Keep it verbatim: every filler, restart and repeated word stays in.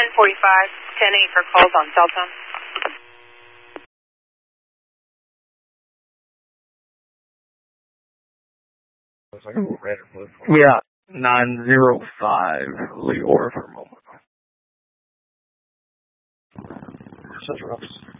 ten forty-five, ten eight for calls on cell phone. Yeah, nine zero five, Leora for a moment. Such roughs.